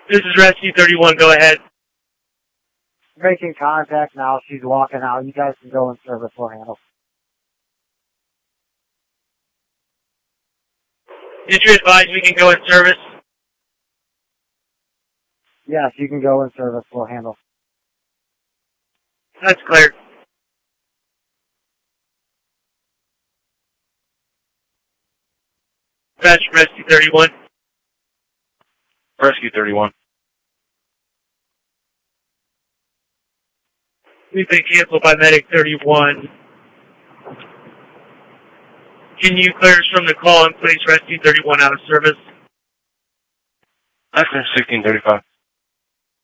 This is Rescue 31, go ahead. Making contact now. She's walking out. You guys can go in service. We'll handle. Did you advise we can go in service? Yes, you can go in service. We'll handle. That's clear. Dispatch Rescue 31. Rescue 31. We've been canceled by Medic 31. Can you clear us from the call and place Rescue 31 out of service? Action 1635.